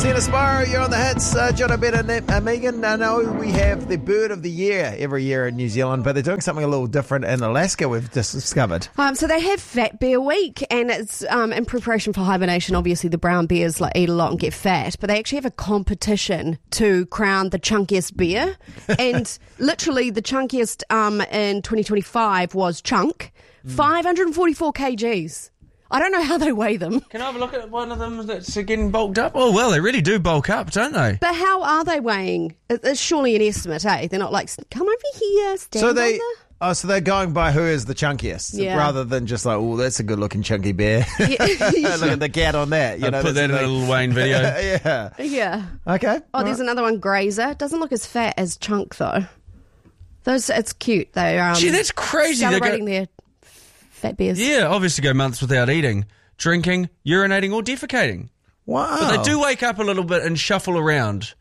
Sienna Sparrow, you're on the hits. John O'Brien and Megan. I know we have the bird of the year every year in New Zealand, but they're doing something a little different in Alaska, we've just discovered. So they have Fat Bear Week, and it's in preparation for hibernation. Obviously, the brown bears eat a lot and get fat, but they actually have a competition to crown the chunkiest bear. And literally, the chunkiest in 2025 was Chunk, 544 kgs. I don't know how they weigh them. Can I have a look at one of them that's getting bulked up? Oh, well, they really do bulk up, don't they? But how are they weighing? It's surely an estimate, eh? They're not like, come over here, stand over. So they're going by who is the chunkiest, rather than just like, oh, that's a good-looking chunky bear. Look at the cat on that. You know, put that in a Lil Wayne video. Yeah. Okay. Oh, there's another one, Grazer. Doesn't look as fat as Chunk, though. It's cute. They're Gee, that's crazy. Celebrating their fat bears. Yeah, obviously go months without eating, drinking, urinating or defecating. Wow. But they do wake up a little bit and shuffle around.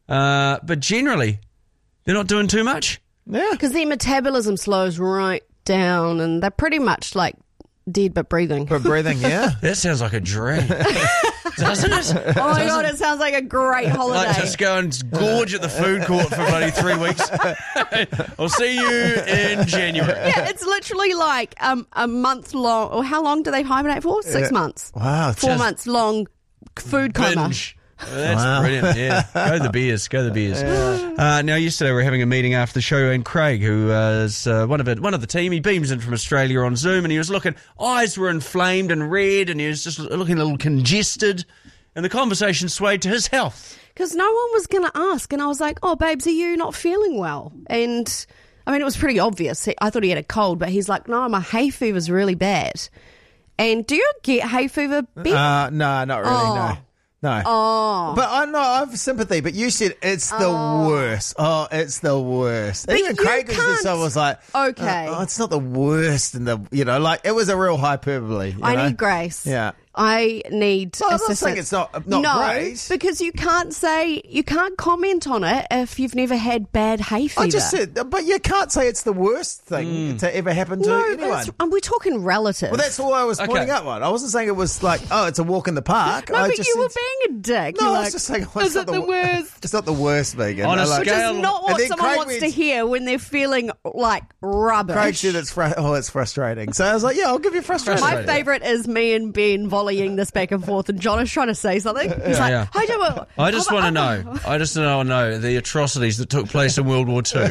But generally, they're not doing too much. Yeah. Because their metabolism slows right down and they're pretty much like dead but breathing. Yeah. That sounds like a dream. Doesn't it? Oh my God, it sounds like a great holiday. Like just go and gorge at the food court for bloody 3 weeks. I'll see you in January. Yeah, it's literally like a month long. Or how long do they hibernate for? 6 months. Wow. 4 months long food coma. Binge. That's brilliant, yeah. Go the beers. Yeah. Now, yesterday we were having a meeting after the show, and Craig, who is one of the team, he beams in from Australia on Zoom, and he was looking, eyes were inflamed and red, and he was just looking a little congested, and the conversation swayed to his health. Because no one was going to ask, and I was like, oh, babes, are you not feeling well? And, I mean, it was pretty obvious. I thought he had a cold, but he's like, no, my hay fever's really bad. And do you get hay fever, Ben? No, not really, No. Oh. But I have sympathy, but you said it's the worst. Oh, it's the worst. But even Craig was like, okay. It's not the worst. And like, it was a real hyperbole. I need grace. Yeah. I need assistance. I'm not saying it's not great. Because you can't comment on it if you've never had bad hay fever. I just said, but you can't say it's the worst thing to ever happen to anyone. We're talking relative. Well, that's all I was pointing out on. I wasn't saying it was like, it's a walk in the park. No, but you were being a dick. No, I was just saying, is it the worst? It's not the worst, Megan. On a Which scale, is not what someone wants to hear when they're feeling like rubbish. Craig said it's frustrating. So I was like, yeah, I'll give you frustration. My favourite is me and Ben volleying this back and forth, and John is trying to say something. He's like, I just want to know. I just want to know the atrocities that took place in World War II.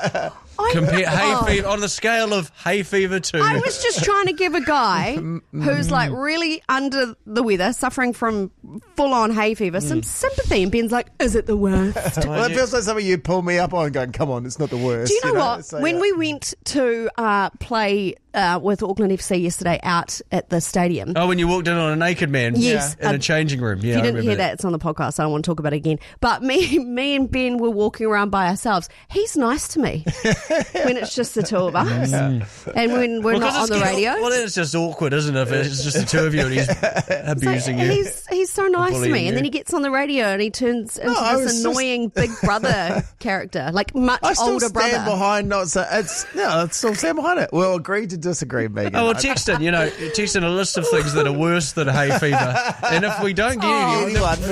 Compare hay fever on the scale of hay fever to. I was just trying to give a guy who's like really under the weather, suffering from full-on hay fever, some sympathy. And Ben's like, "Is it the worst?" Well, it feels like something you'd pull me up on, going, "Come on, it's not the worst." Do you know what? So, when we went to play with Auckland FC yesterday out at the stadium. Oh, when you walked in on a naked man, yes, in a changing room. Yeah, if you didn't hear that, it's on the podcast. So I don't want to talk about it again. But me and Ben were walking around by ourselves. He's nice to me. When it's just the two of us. And when we're not on the radio. Well, then it's just awkward, isn't it? If it's just the two of you and he's abusing you. He's so nice to me. And then he gets on the radio and he turns into this annoying big brother character. Like much older brother. I still stand behind it. We'll agree to disagree, Megan. Oh, well, text in a list of things that are worse than hay fever. And if we don't get anyone